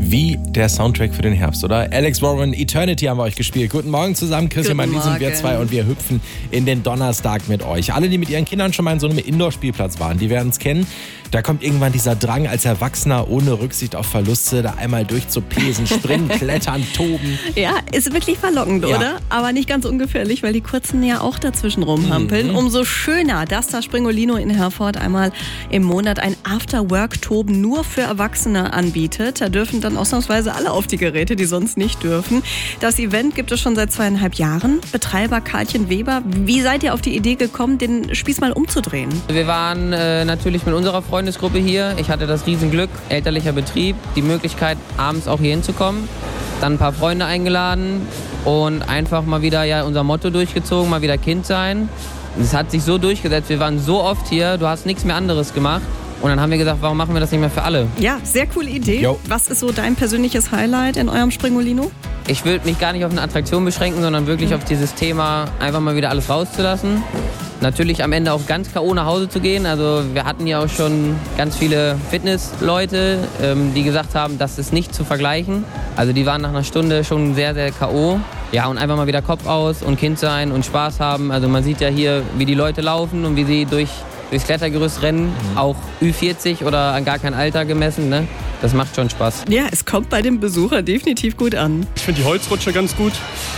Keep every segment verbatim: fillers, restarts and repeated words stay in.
wie der Soundtrack für den Herbst, oder? Alex Warren, Eternity haben wir euch gespielt. Guten Morgen zusammen, Christian Mann, sind wir zwei und wir hüpfen in den Donnerstag mit euch. Alle, die mit ihren Kindern schon mal in so einem Indoor-Spielplatz waren, die werden es kennen. Da kommt irgendwann dieser Drang als Erwachsener ohne Rücksicht auf Verluste, da einmal durchzupesen, springen, klettern, toben. Ja, ist wirklich verlockend, Ja. oder? Aber nicht ganz ungefährlich, weil die Kurzen ja auch dazwischen rumhampeln. Mhm. Umso schöner, dass das Springolino in Herford einmal im Monat ein After-Work-Toben nur für Erwachsene anbietet. Da dürfen dann ausnahmsweise alle auf die Geräte, die sonst nicht dürfen. Das Event gibt es schon seit zweieinhalb Jahren. Betreiber Karlchen Weber, wie seid ihr auf die Idee gekommen, den Spieß mal umzudrehen? Wir waren äh, natürlich mit unserer Freundesgruppe hier. Ich hatte das Riesenglück, elterlicher Betrieb, die Möglichkeit, abends auch hier hinzukommen. Dann ein paar Freunde eingeladen und einfach mal wieder ja, unser Motto durchgezogen, mal wieder Kind sein. Es hat sich so durchgesetzt, wir waren so oft hier, du hast nichts mehr anderes gemacht. Und dann haben wir gesagt, warum machen wir das nicht mehr für alle? Ja, sehr coole Idee. Jo. Was ist so dein persönliches Highlight in eurem Springolino? Ich will mich gar nicht auf eine Attraktion beschränken, sondern wirklich auf dieses Thema, einfach mal wieder alles rauszulassen. Natürlich am Ende auch ganz K O nach Hause zu gehen. Also wir hatten ja auch schon ganz viele Fitnessleute, ähm, die gesagt haben, das ist nicht zu vergleichen. Also die waren nach einer Stunde schon sehr, sehr K O. Ja, und einfach mal wieder Kopf aus und Kind sein und Spaß haben. Also man sieht ja hier, wie die Leute laufen und wie sie durch, durchs Klettergerüst rennen. Mhm. Auch Ü vierzig oder an gar kein Alter gemessen. Ne? Das macht schon Spaß. Ja, es kommt bei dem Besucher definitiv gut an. Ich finde die Holzrutsche ganz gut.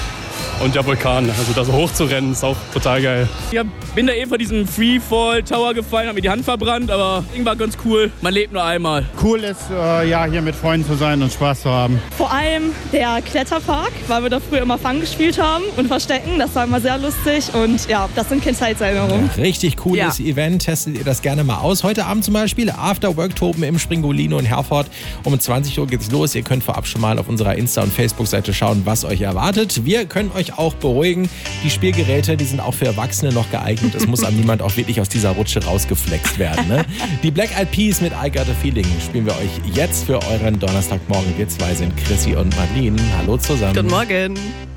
Und der Vulkan, also da so hoch zu rennen, ist auch total geil. Ich bin da eben von diesem Freefall Tower gefallen, habe mir die Hand verbrannt, aber irgendwann ganz cool. Man lebt nur einmal. Cool ist, äh, ja, hier mit Freunden zu sein und Spaß zu haben. Vor allem der Kletterpark, weil wir da früher immer Fang gespielt haben und Verstecken. Das war immer sehr lustig und ja, das sind Kindheitserinnerungen. Richtig cooles Ja. Event, testet ihr das gerne mal aus. Heute Abend zum Beispiel After-Work-Toben im Springolino in Herford. Um zwanzig Uhr geht's los. Ihr könnt vorab schon mal auf unserer Insta- und Facebook-Seite schauen, was euch erwartet. Wir können euch auch beruhigen. Die Spielgeräte, die sind auch für Erwachsene noch geeignet. Es muss an niemand auch wirklich aus dieser Rutsche rausgeflext werden. Ne? Die Black Eyed Peas mit I Got a Feeling spielen wir euch jetzt für euren Donnerstagmorgen. Wir zwei sind Chrissy und Madeline. Hallo zusammen. Guten Morgen.